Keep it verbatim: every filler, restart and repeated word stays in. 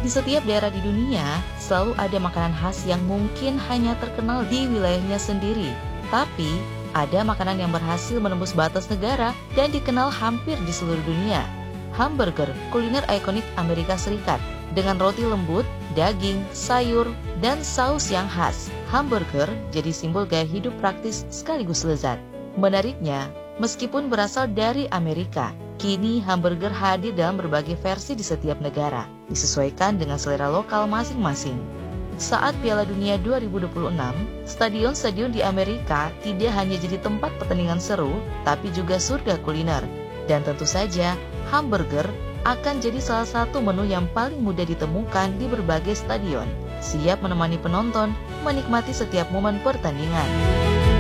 Di setiap daerah di dunia, selalu ada makanan khas yang mungkin hanya terkenal di wilayahnya sendiri. Tapi, ada makanan yang berhasil menembus batas negara dan dikenal hampir di seluruh dunia. Hamburger, kuliner ikonik Amerika Serikat. Dengan roti lembut, daging, sayur, dan saus yang khas, hamburger jadi simbol gaya hidup praktis sekaligus lezat. Menariknya, meskipun berasal dari Amerika, kini hamburger hadir dalam berbagai versi di setiap negara, disesuaikan dengan selera lokal masing-masing. Saat Piala Dunia dua ribu dua puluh enam, stadion-stadion di Amerika tidak hanya jadi tempat pertandingan seru, tapi juga surga kuliner. Dan tentu saja, hamburger akan jadi salah satu menu yang paling mudah ditemukan di berbagai stadion, siap menemani penonton menikmati setiap momen pertandingan.